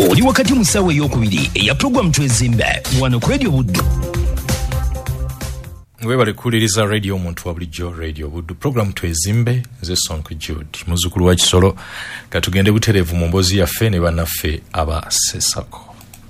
Oli wakati musawe ey'okubiri eya program Twezimbe wano ku Radio Buddu. Webale kuliriza radio omuntu wa bulijjo Radio Buddu program Twezimbe nze Sonko Jude muzukulu wa Kisolo katugende buterevu mu mbozi yaffe ne bannaffe aba Sesako.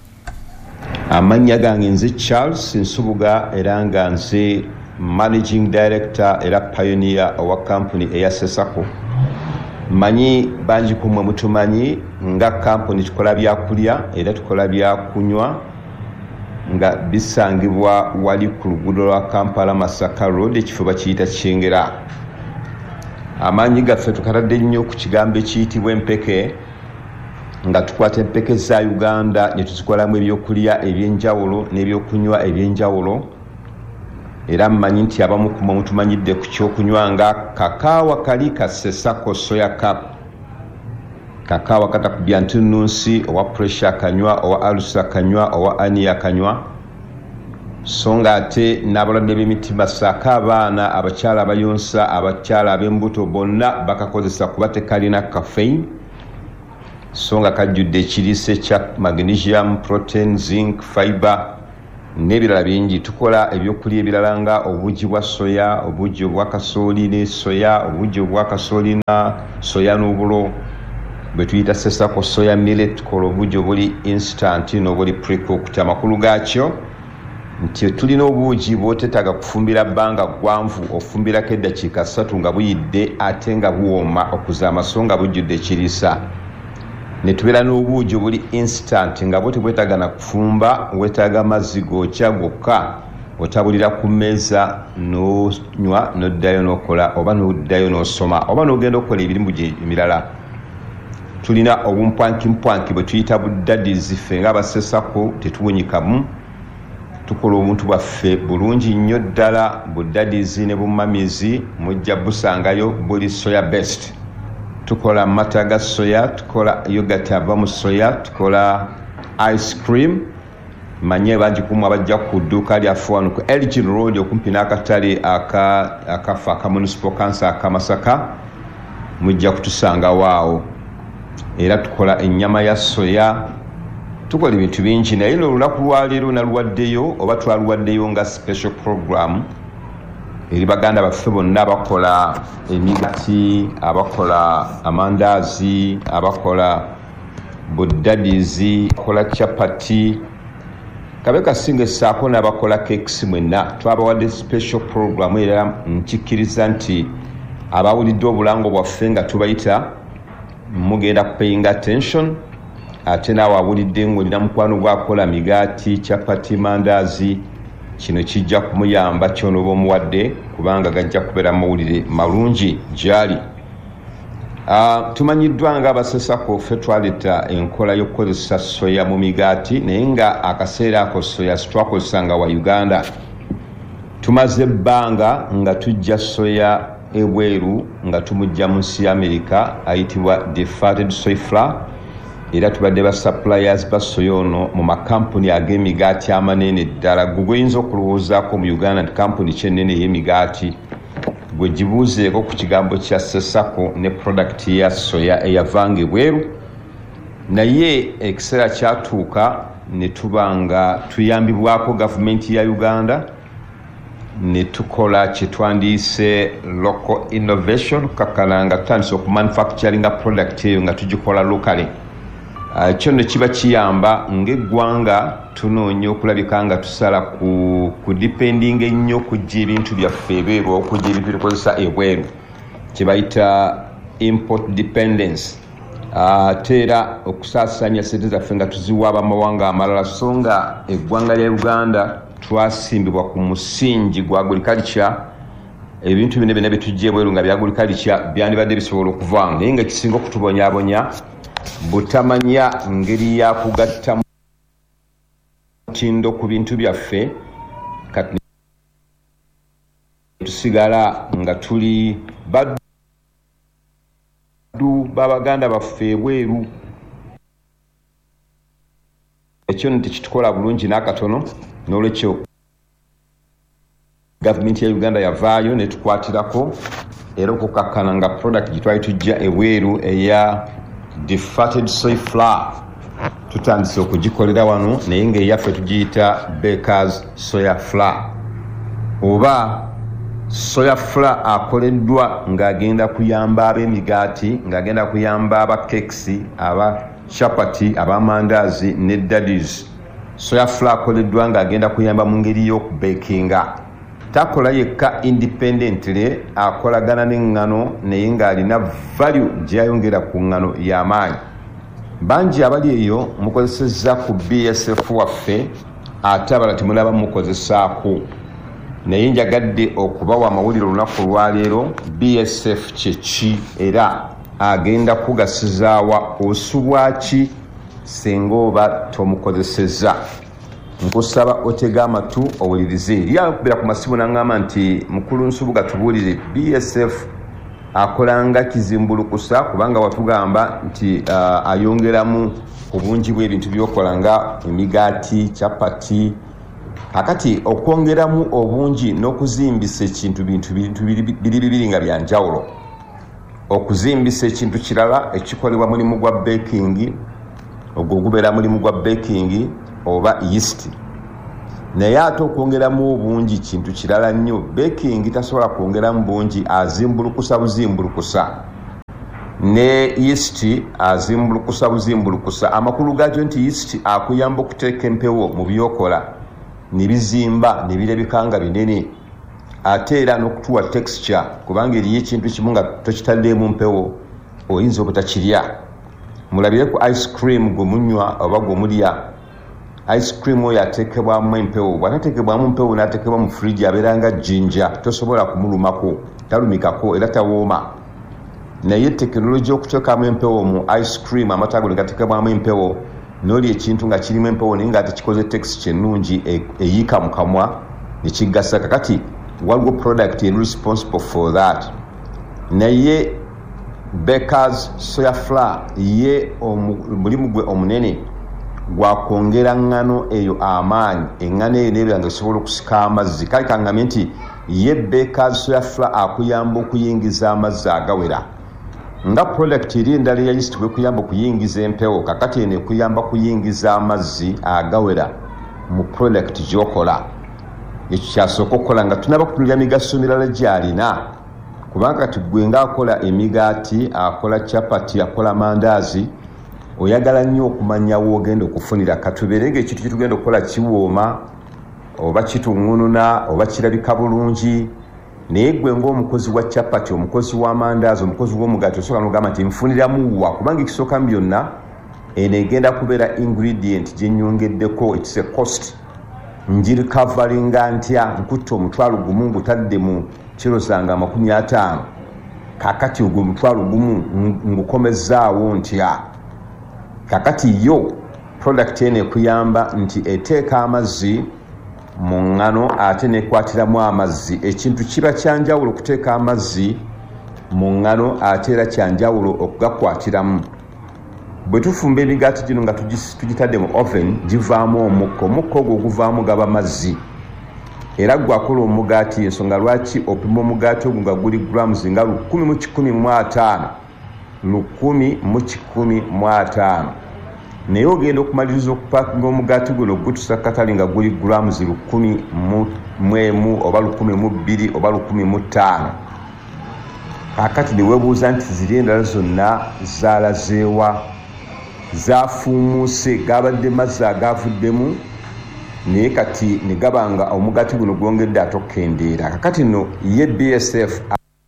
Amanya gange nze Charles Nsubuga era nga nze Managing Director era Pioneer owa company eya Sesako. Manyi banji kumwe mutumanyi nga company tukola byakulya era tukola byakunywa nga bisangibwa wali ku luguudo lwa Kampala Masaka Road ekifuba kiyita Kyengera. Amanyi gaffe tukatadde nnyo ku kigambo ekiyitibwa empeke nga tukwata empeke za Uganda ne tuzikolamu ebyokulya ebyenjawulo n'ebyokunywa ebyenjawulo. Era mmanyi nti abamu kumwe mutumanyidde ku kyokunywa nga kakaawa kali ka Sesako soya cup, kakaawa katakubya ntunnunsi owa pressure kanywa owa alusa kanywa owa ania kanywa. So nga ate n'abalwadde b'emitima ssaako abaana abakyala abayonsa abakyala ab'embuto bonna bakakozesa kuba tekalina caffeine. So nga kajjudde ekiriisa ekya magnesium, protein, zinc, fiber n'ebirala bingi. Tukola ebyokulya ebirala nga obugi bwa soya, obugi obwa kasooli ne soya, obugi obwa kasooli na soya n'obulo bwe tuyita Sesako soya millet. Tukola obugi obuli instant n'obuli pre-cooked. Amakulu gaakyo nti tulina obugi bw'oteetaaga kufumbira bbanga ggwanvu, ofumbirako eddakiika 3 nga buyidde ate nga buwooma okuzaama so nga bujjudde ekiriisa. Ne tubeera n'obuugi obuli instant nga bwo tebwetaaga na kufumba, weetaaga mazzi gokya gokka otabulira ku mmeeza n'onywa n'oddayo n'okola oba n'oddayo n'osoma oba n'ogenda okukola ebirimu gye emirala. Tulina obumpwankimpwanki bwe tuyita buddadizi ffe nga Sesako tetuwunyikamu. Tukola omuntu bwaffe bulungi nnyo ddala. Buddadizi ne bumamizi mujja busangayo buli soya best. Tukola mata ga soya, tukola yogurt ava mu soya, tukola ice cream. Manye banji kumwe abajja ku dduuka lyaffe wano ku Elgin Road okumpi n'akatale akafa aka Municipal Council aka Masaka mujja kutusanga waawo. Era tukola ennyama ya soya, tukola ebintu bingi. Naye n'olunaku lwaleero naluwaddeyo oba twaluwaddeyo nga special program eri baganda baffe bonna abakola emigati, abakola amandaazi, abakola buddadizi, abakola chapati, kabe kasinga ssaako n'abakola cakes. Mwenna twabawadde special program era nkikkiriza nti abawulidde obulango bwaffe nga tubayita mugenda kupayinga attention. Ate naawe awulidde ng'olina mukwano gwakola migati, chapati, mandaazi, kino kijja kumuyamba ky'onooba omuwadde kubanga gajja kubeera mawulire malungi gyali. Tumanyiddwa nga Sesako ffe twaleeta enkola y'okukozesa soya mu migaati naye nga akaseera ako soya sitwakozesanga wa Uganda. Tumaze ebbanga nga tujja soya ebweru nga tumujja mu nsi ya Amerika ayitibwa defatted soy flour. Era tubadde ba suppliers ba soya ono mu makampuni ag'emigaati amanene ddala. Gwe oyinza okulowoozaako mu Uganda nti kampuni kyennene ey'emigaati gwe gibuuzeeko ku kigambo kya Sesako ne product ya soya eyavanga ebweru. Naye ekiseera kyatuuka ne tuba nga tuyambibwako gavumenti ya Uganda ne tukola kye twandiise local innovation, kukakana nga tutandise okumanufacturinga product eyo nga tugikola locally. Kyo ne kiba kiyamba ng'eggwanga tunoonya okulabika nga tusala ku depending ennyo kujja ebintu byaffe ebweru okujja ebintu bitukozesa ebweru kye bayita import dependence. Ate era okusaasaanya ssente zaffe nga tuziwa abamawanga amalala so nga eggwanga lya Uganda twasimbibwa ku musingi gwa agriculture. Ebintu bino byonna bitujja ebweru nga bya agriculture byandibadde bisobola okuvanga naye nga kisinga okutubonyaabonya butamanya ngeri ya kugatta mutindo ku bintu byaffe kati tusigala nga tuli baddu b'Abaganda baffe ebweru. Ekyo tekitukola bulungi n'akatono n'olwekyo gavumenti ya Uganda yavaayo ne tukwatirako era okukakkana nga product gye twali tujja ebweru eya defatted soy flour tutandise okugikolera wano naye ng'eyaffe tugiyita Bakers soya flour oba soya flour akoleddwa ng'agenda kuyamba ab'emigaati ng'agenda kuyamba abakekisi aba chapati abamandaazi ne daddies. Soya flour akoleddwa ng'agenda kuyamba mu ngeri y'okubekinga. Takola yekka independently, akolagana n'eŋŋano naye ng'alina value gy'ayongera ku ŋŋano y'amaanyi. Bangi abali eyo mukozesezza ku BSF waffe ate abalala temulaba mukozesaako. Naye njagadde okubawa amawulire olunaku olwaleero BSF kyeki era agenda kugasizaawa osubwa ki senga oba tomukozesezza. Nkusaba otega amatu owulirize. Lyakubira ku masimu n'aŋŋamba nti mukulu Nsubuga tubuulire BSF akolanga kizimbulukusa kubanga watugamba nti ayongeramu obungi bw'ebintu by'okola nga emigaati, chapati. Akati okwongeramu obungi n'okuzimbisa ekintu bintu bibiri nga byanjawulo. Okuzimbisa ekintu kirala ekikolebwa mulimu gwa baking, ogwo gubeera mulimu gwa baking oba yeast. Naye ate okwongeramu obungi kintu kirala nnyo. Baking tasobola kwongeramu bungi, azimbulukusa buzimbulukusa. Ne yeast azimbulukusa buzimbulukusa. Amakulu gaakyo nti yeast akuyamba okuteeka empewo mu byokola ne bizimba ne birabika nga binene. Ate era n'okutuwa texture kubanga eriyo ekintu kimu nga tokitaddeemu mpewo oyinza obutakirya. Mulabire ku ice cream gwe munywa oba gwe mulya. Ice cream oyo ateekebwamu empewo. Bw'anateekebwamu mpewo n'ateekebwa mu fridge abeera nga jinja, tosobola kumulumako, talumikako era tawooma. Naye tekinologiya okuteekamu empewo mu ice cream, amata ago ne gateekebwamu empewo, n'oli ekintu nga kirimu empewo naye ng'ate kikoze texture ennungi eyiika mu kamwa ne kiggasa. Kakati waliwo product eri responsible for that. Naye Bakers soya flour ye mulimu gwe omunene gwakwongera ŋŋano eyo amaanyi. Eŋŋano eyo neebera nga esobola okusika amazzi. Kale kaŋŋamye nti ye Bakers soya flour akuyamba okuyingiza amazzi agawera. Nga product eri endala eya yeast bwekuyamba okuyingiza empewo, kakati eno ekuyamba kuyingiza amazzi agawera mu product gy'okola. Ekyo kyasooka okukola nga tunaba kutunulira migaso mirala gy'alina. Kubanga kati gwe ng'akola emigaati, akola chapati, akola mandaazi, oyagala nnyo okumanya w'ogenda okufunira. Katubeere ng'ekintu kye tugenda okukola kiwooma oba kituŋŋununa oba kirabika bulungi. Naye gwe ng'omukozi wa chapati, omukozi w'amandaazi, omukozi w'omugaati osooka n'ogamba nti nfuniramu wa, kubanga ekisooka mu byonna eno egenda kubeera ingredient gye nnyongeddeko, it's a cost. Njirikavalinga ntya nkutta omutwalo gumu ngutadde mu kiro zange 50, kakati ogwo omutwalo gumu ngukomezaawo ntya. Kakati yo product eno ekuyamba nti eteeka amazzi mu ŋŋano ate nekwatiramu amazzi. Ekintu kiba kyanjawulo okuteeka amazzi mu ŋŋano ate era kyanjawulo okugakwatiramu. Bwe tufumba emigaati gino nga tugitadde mu oven givaamu omukka. Omukka ogwo oguvaamu gaba mazzi. Era gwakola omugaati, ensonga lwaki opima omugaati ogwo nga guli grams nga 115. 115. Naye ogenda okumaliriza okupaakinga omugaati guno gutusa katale nga guli grams 11 oba 12 oba 15. Kakati ne weebuuza nti ziri endala zonna zaalazeewa, zaafuumuuse, gabadde mazzi agaavuddemu, naye kati ne gabanga omugaati guno gwongedde atokendeera. Kakati nno ye BSF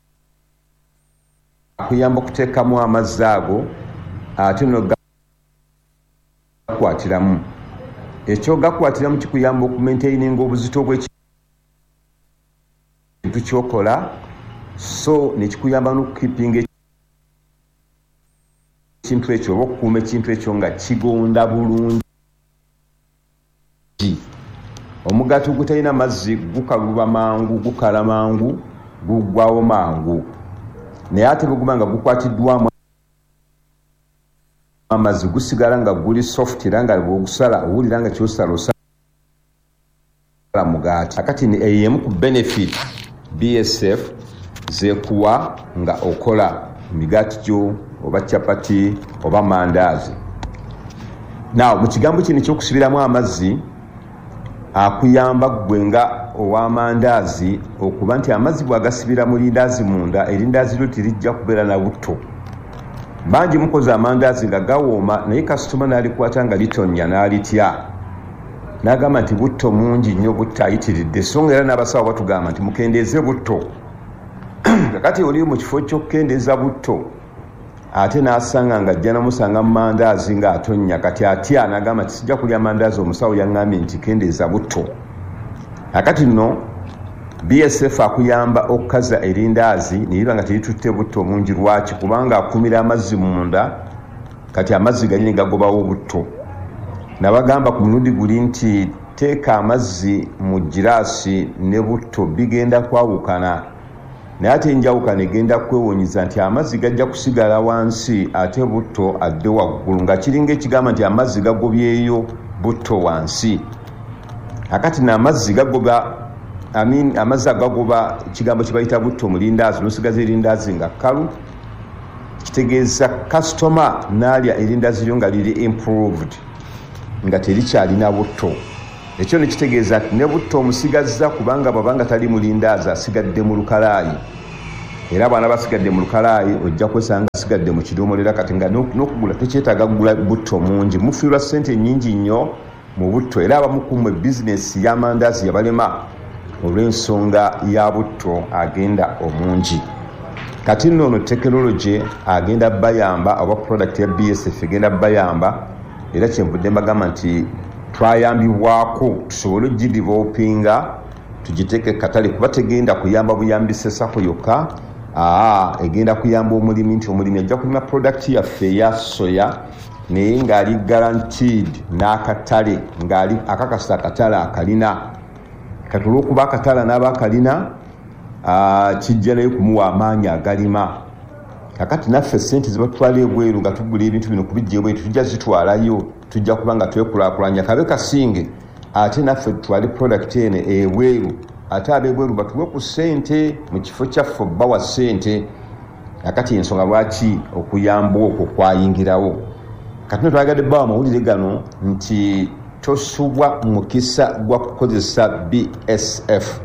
akuyamba okuteekamu amazzi ago ate no gakwatiramu. Ekyo gakwatiramu kikuyamba okumaintaininga obuzito bw'ekintu kyokola, so nekikuyamba n'okukipinga ekintu ekyo oba okukuuma ekintu ekyo nga kigonda bulungi. Omugaati ogutalina mazzi gukaluba mangu, gukala mangu, guggwawo mangu. Naye ate bweguba nga gukwatiddwamu amazzi gusigala nga guli soft era nga bw'ogusala owulira nga kyosala osala mugaati. Akati eyemu ku benefit BSF zekuwa nga okola migaati gyo oba chapati oba mandaazi. Now mu kigambo kino ekyokusibiramu amazzi akuyamba gwe nga ow'amandaazi okuba nti amazzi bw'agasibira mu lindaazi munda erindaazi lyo tirijja kubeera na butto. Bangi mukoze amandaazi nga gawooma naye kasitoma n'alikwata nga litonnya n'alitya n'agamba nti butto mungi nnyo butto ayitiridde, so nga era n'abasawo batugamba nti mukendeeze butto. Kakati oli mu kifo ky'okukendeeza butto ate n'asanga nga ajja namusanga mu mandaazi ng'atonnya, kati atya n'agamba nti sijja kulya mandaazi, omusawo yaŋŋambye nti kendeeza butto. Kakati nno BSF akuyamba okukaza erindaazi neriba nga teritutte butto mungi. Lwaki? Kubanga akumira amazzi munda, kati amazzi gali ne gagobawo butto. Nabagamba ku mulundi guli nti teeka amazzi mu giraasi ne butto bigenda kwawukana, naye ate enjawukana egenda kwewunyiza nti amazzi gajja kusigala wansi ate butto adde waggulu, nga kiringa ekigamba nti amazzi gagobyeyo butto wansi. Akati n'amazzi gagoba amazzi agagoba ekigambo kye bayita butto mu lindaazi n'osigaza erindaazi nga kkalu, kitegeeza kasitoma n'alya erindaazi lyo nga liri improved, nga terikyalina butto. Ekyo ne kitegeeza nti ne butto omusigazza, kubanga bw'abanga tali mu lindaazi asigadde mu lukalaayi, era bwana basigadde mu lukalaayi ojja kwesanga asigadde mu kidoomolera. Kati nga n'okugula tekyetaaga kugula butto mungi, mufiirwa ssente nnyingi nnyo mu butto, era abamukumwe bizinesi y'amandaazi yabalema olw'ensonga ya butto agenda omungi. Kati nno ono tekinologi agenda bayamba, oba product ya BSF egenda bayamba, era kyenvudde mbagamba nti twayambibwako tusobole ogidevelopinga tugiteeke katale, kuba tegenda kuyamba buyambi SESACO yokka, egenda kuyamba omulimi, nti omulimi ajja kulima product yaffe eya soya naye ng'ali guaranteed n'akatale, ng'ali akakasa akatale akalina. Kati olw'okuba akatale n'aba akalina kijja naye kumuwa amaanyi agalima. Kakati naffe ssente ze batwala ebweru nga tugula ebintu bino kubijja ebweru tujja zitwalayo, tujja kuba nga twekulaakulanya kabe kasinge, ate naffe tutwale product eno ebweru, ate ab'ebweru batuwe ku ssente mu kifo kyaffe bawa ssente. Kakati ensonga lwaki okuyamba okwo kwayingirawo. Kati no twagadde bawa amawulire gano nti tosubwa mukisa gwa kukozesa BSF,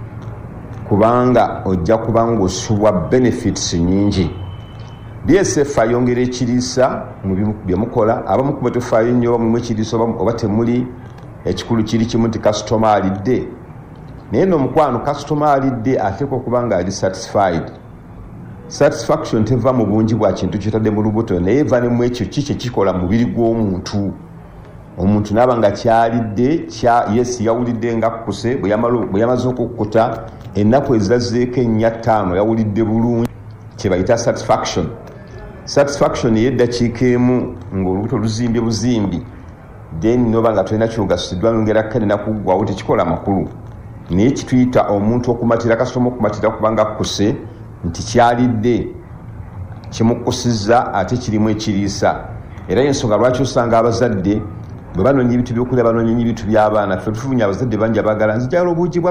kubanga ojja kuba ng'osubwa benefits nyingi. BSF ayongera ekiriisa mu bimu bye mukola, abamu kuba tofaayo nnyo oba mulimu ekiriisa oba temuli, ekikulu kiri kimu nti kasitoma alidde. Naye n'omukwano kasitoma alidde ateekwa okuba nga ali satisfied. Satisfaction teva mu bungi bwa kintu kyetadde mu lubuto, naye eva ne mu ekyo kiki ekikola mu mubiri gw'omuntu. Omuntu n'aba nga kyalidde, yes yawulidde nga kkuse, bwe yamaze okukkuta ennaku ezazzeeko 4-5 yawulidde bulungi, kye bayita satisfaction. Satisfaction y'eddakiika emu ng'olubuto luzimbye buzimbi, then noba nga tulina kyogasiddwa nongera kane nakuggwawo, tekikola makulu. Naye kituyita omuntu okumatira, kasitoma okumatira kubanga kkuse nti kyalidde kimukkusizza ate kirimu ekiriisa. Era ensonga lwaki osanga abazadde bwe banoonya ebintu by'okulya, banoonya ebintu by'abaana, ffe tufunya abazadde bangi abaagala nzijala obuugi bwa